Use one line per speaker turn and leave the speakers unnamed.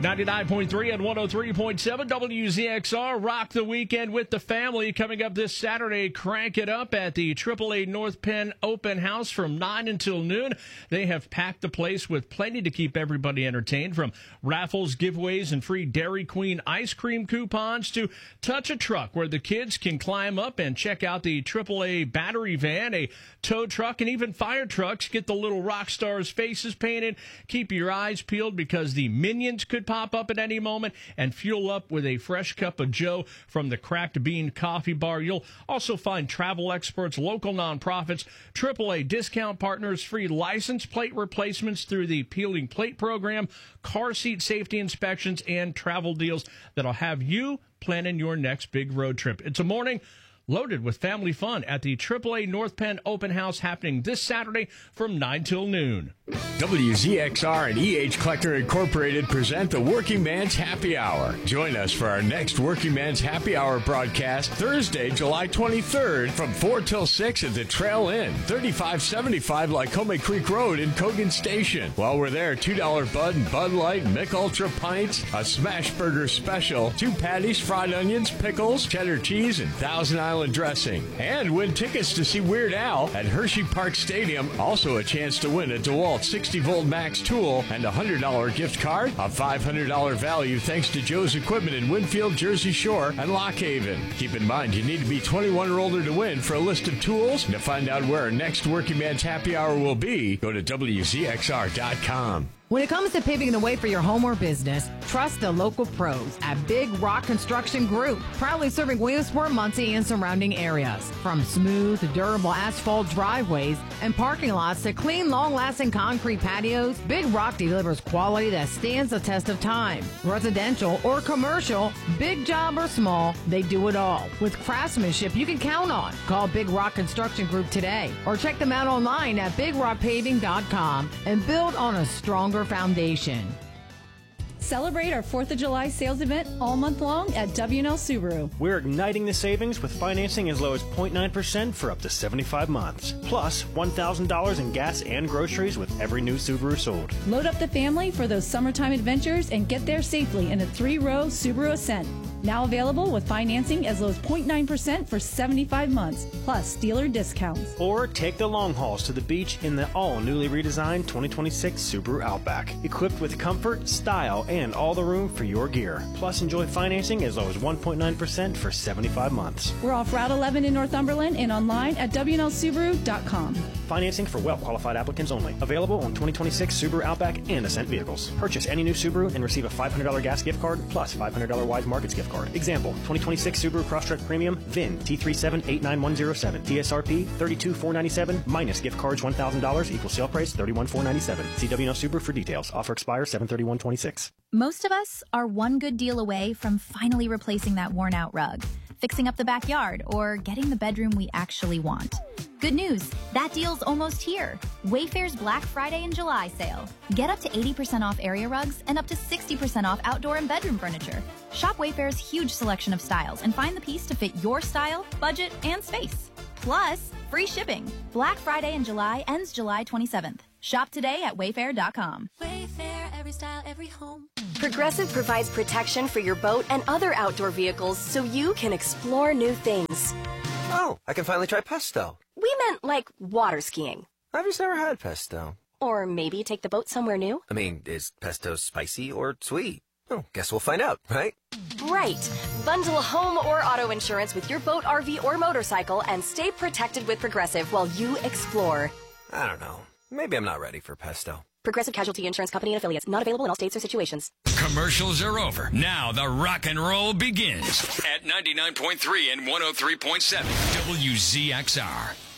99.3 and 103.7 WZXR. Rock the weekend with the family. Coming up this Saturday, crank it up at the AAA North Penn Open House from 9 until noon. They have packed the place with plenty to keep everybody entertained, from raffles, giveaways, and free Dairy Queen ice cream coupons to Touch a Truck, where the kids can climb up and check out the AAA battery van, a tow truck, and even fire trucks. Get the little rock stars' faces painted. Keep your eyes peeled because the Minions could pop up at any moment, and fuel up with a fresh cup of Joe from the Cracked Bean Coffee Bar. You'll also find travel experts, local nonprofits, AAA discount partners, free license plate replacements through the Peeling Plate program, car seat safety inspections, and travel deals that'll have you planning your next big road trip. It's a morning loaded with family fun at the AAA North Penn Open House, happening this Saturday from 9 till noon.
WZXR and EH Collector Incorporated present the Working Man's Happy Hour. Join us for our next Working Man's Happy Hour broadcast Thursday, July 23rd from 4 till 6 at the Trail Inn, 3575 Lycoming Creek Road in Cogan Station. While we're there, $2 Bud and Bud Light, Mick Ultra pints, a smash burger special, 2 patties, fried onions, pickles, cheddar cheese, and Thousand Island dressing. And win tickets to see Weird Al at Hershey Park Stadium. Also a chance to win a DeWalt 60-volt max tool and a $100 gift card, a $500 value thanks to Joe's Equipment in Winfield, Jersey Shore, and Lock Haven. Keep in mind, you need to be 21 or older to win. For a list of tools and to find out where our next Working Man's Happy Hour will be, go to WZXR.com.
When it comes to paving the way for your home or business, trust the local pros at Big Rock Construction Group, proudly serving Williamsport, Muncie, and surrounding areas. From smooth, durable asphalt driveways and parking lots to clean, long-lasting concrete patios, Big Rock delivers quality that stands the test of time. Residential or commercial, big job or small, they do it all with craftsmanship you can count on. Call Big Rock Construction Group today or check them out online at BigRockPaving.com and build on a stronger foundation.
Celebrate our 4th of July sales event all month long at W&L Subaru.
We're igniting the savings with financing as low as 0.9% for up to 75 months. Plus, $1,000 in gas and groceries with every new Subaru sold.
Load up the family for those summertime adventures and get there safely in a 3-row Subaru Ascent. Now available with financing as low as 0.9% for 75 months, plus dealer discounts.
Or take the long hauls to the beach in the all-newly redesigned 2026 Subaru Outback, equipped with comfort, style, and all the room for your gear. Plus, enjoy financing as low as 1.9% for 75 months.
We're off Route 11 in Northumberland and online at WNLSubaru.com.
Financing for well-qualified applicants only. Available on 2026 Subaru Outback and Ascent vehicles. Purchase any new Subaru and receive a $500 gas gift card plus $500 Wise Markets gift card. Example, 2026 Subaru Crosstrek Premium, VIN T3789107, TSRP $32,497 minus gift cards $1,000 equals sale price $31,497. See WNL Subaru for details. Offer expires 7/31/26.
Most of us are one good deal away from finally replacing that worn-out rug, fixing up the backyard, or getting the bedroom we actually want. Good news, that deal's almost here. Wayfair's Black Friday and July sale. Get up to 80% off area rugs and up to 60% off outdoor and bedroom furniture. Shop Wayfair's huge selection of styles and find the piece to fit your style, budget, and space. Plus, free shipping. Black Friday in July ends July 27th. Shop today at Wayfair.com.
Wayfair, every style, every home.
Progressive provides protection for your boat and other outdoor vehicles so you can explore new things.
Oh, I can finally try pesto.
We meant like water skiing.
I've just never had pesto.
Or maybe take the boat somewhere new.
I mean, is pesto spicy or sweet? Oh, guess we'll find out, right?
Right. Bundle home or auto insurance with your boat, RV, or motorcycle and stay protected with Progressive while you explore.
I don't know. Maybe I'm not ready for pesto.
Progressive Casualty Insurance Company and Affiliates. Not available in all states or situations.
Commercials are over. Now the rock and roll begins at 99.3 and 103.7 WZXR.